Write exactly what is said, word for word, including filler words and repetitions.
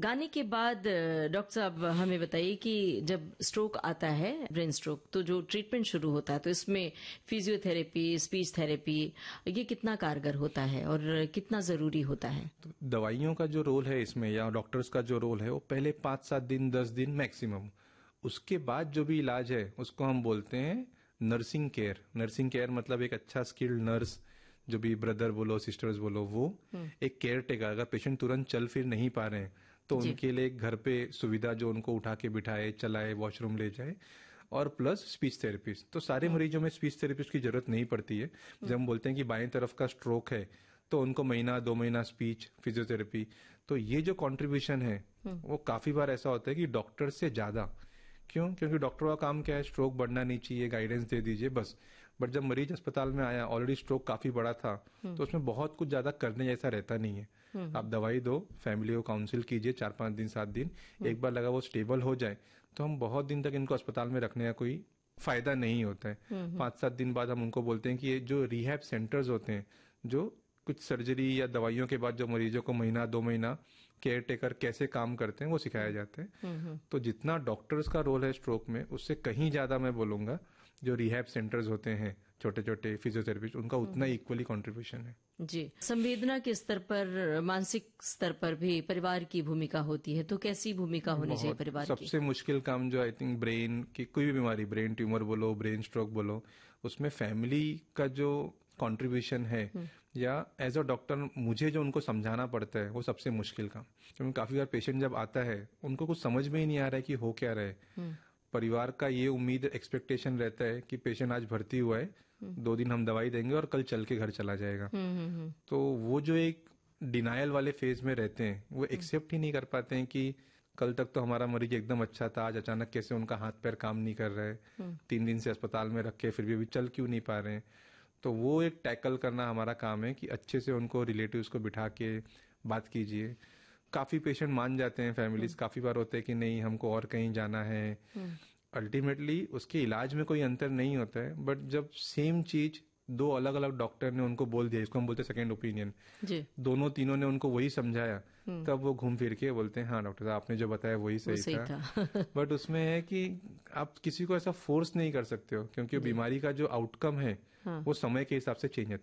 गाने के बाद डॉक्टर साहब हमें बताइए कि जब स्ट्रोक आता है, ब्रेन स्ट्रोक, तो जो ट्रीटमेंट शुरू होता है तो इसमें फिजियोथेरेपी, स्पीच थेरेपी, ये कितना कारगर होता है और कितना जरूरी होता है? तो दवाइयों का जो रोल है इसमें या डॉक्टर्स का जो रोल है वो पहले पांच सात दिन दस दिन मैक्सिमम, उसके बाद जो भी इलाज है उसको हम बोलते हैं नर्सिंग केयर। नर्सिंग केयर मतलब एक अच्छा स्किल्ड नर्स, जो भी ब्रदर बोलो सिस्टर्स बोलो, वो एक केयर टेकर। अगर पेशेंट तुरंत चल फिर नहीं पा रहे हैं तो उनके लिए घर पे सुविधा जो उनको उठा के बिठाए, चलाए, वॉशरूम ले जाए, और प्लस स्पीच थेरेपिस्ट। तो सारे मरीजों में स्पीच थेरेपिस्ट की जरूरत नहीं पड़ती है। जब हम बोलते हैं कि बाएं तरफ का स्ट्रोक है तो उनको महीना दो महीना स्पीच फिजियोथेरेपी, तो ये जो कंट्रीब्यूशन है वो काफी बार ऐसा होता है कि डॉक्टर से ज्यादा। क्यों? क्योंकि डॉक्टर का काम क्या है, स्ट्रोक बढ़ना नहीं चाहिए, गाइडेंस दे दीजिए बस। बट जब मरीज अस्पताल में आया, ऑलरेडी स्ट्रोक काफी बड़ा था, तो उसमें बहुत कुछ ज्यादा करने जैसा रहता नहीं है। आप दवाई दो, फैमिली को काउंसिल कीजिए चार पांच दिन सात दिन, एक बार लगा वो स्टेबल हो जाए तो हम बहुत दिन तक इनको अस्पताल में रखने का कोई फायदा नहीं होता है। पांच सात दिन बाद हम उनको बोलते हैं कि ये जो रिहैब सेंटर्स होते हैं, जो कुछ सर्जरी या दवाइयों के बाद जो मरीजों को महीना दो महीना केयर टेकर कैसे काम करते हैं वो सिखाया जाता है। तो जितना डॉक्टर्स का रोल है स्ट्रोक में, उससे कहीं ज्यादा मैं बोलूंगा जो रिहैब सेंटर्स होते हैं छोटे छोटे फिजियोथेरेपिस्ट, उनका उतना इक्वली कंट्रीब्यूशन है। जी, संवेदना के स्तर पर, मानसिक स्तर पर भी परिवार की भूमिका होती है, तो कैसी भूमिका होनी चाहिए परिवार की? सबसे मुश्किल काम जो आई थिंक ब्रेन की कोई भी बीमारी, ब्रेन ट्यूमर बोलो, ब्रेन स्ट्रोक बोलो, उसमें फैमिली का जो कंट्रीब्यूशन है या एज अ डॉक्टर मुझे जो उनको समझाना पड़ता है वो सबसे मुश्किल काम। क्योंकि काफी बार पेशेंट जब आता है उनको कुछ समझ में ही नहीं आ रहा है कि हो क्या रहा है। परिवार का ये उम्मीद, एक्सपेक्टेशन रहता है कि पेशेंट आज भर्ती हुआ है, दो दिन हम दवाई देंगे और कल चल के घर चला जाएगा। तो वो जो एक डिनायल वाले फेज में रहते हैं, वो एक्सेप्ट ही नहीं कर पाते हैं कि कल तक तो हमारा मरीज एकदम अच्छा था, आज अचानक कैसे उनका हाथ पैर काम नहीं कर रहा है, तीन दिन से अस्पताल में रखे फिर भी अभी चल क्यों नहीं पा रहे हैं। तो वो एक टैकल करना हमारा काम है कि अच्छे से उनको रिलेटिव्स को बिठा के बात कीजिए। काफी पेशेंट मान जाते हैं, फैमिलीज काफी बार होते हैं कि नहीं हमको और कहीं जाना है। अल्टीमेटली उसके इलाज में कोई अंतर नहीं होता है, बट जब सेम चीज दो अलग अलग डॉक्टर ने उनको बोल दिया, इसको हम बोलते हैं सेकेंड ओपिनियन, दोनों तीनों ने उनको वही समझाया, तब वो घूम फिर के बोलते हैं हाँ डॉक्टर साहब आपने जो बताया वही सही, वो सही था, था। बट उसमें है कि आप किसी को ऐसा फोर्स नहीं कर सकते हो, क्योंकि बीमारी का जो आउटकम है हाँ। वो समय के हिसाब से चेंज